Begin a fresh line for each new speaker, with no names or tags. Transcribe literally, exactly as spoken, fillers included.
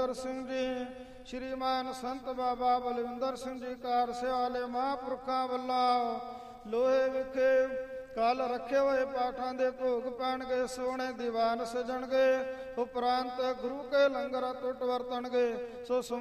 ਸਿੰਘ ਜੀ, ਸ਼੍ਰੀਮਾਨ ਸੰਤ ਬਾਬਾ ਬਲਵਿੰਦਰ ਸਿੰਘ ਜੀ ਕਾਰ ਸਿਆਲੇ ਮਹਾਂਪੁਰਖਾਂ ਵੱਲੋਂ ਲੋਹੇ ਵਿਖੇ ਕੱਲ ਰੱਖੇ ਹੋਏ ਪਾਠਾਂ ਦੇ ਭੋਗ ਪੈਣਗੇ, ਸੋਹਣੇ ਦੀਵਾਨ ਸਜਣਗੇ, ਉਪਰੰਤ ਗੁਰੂ ਕੇ ਲੰਗਰ ਟੁੱਟ ਵਰਤਣਗੇ। ਸੋ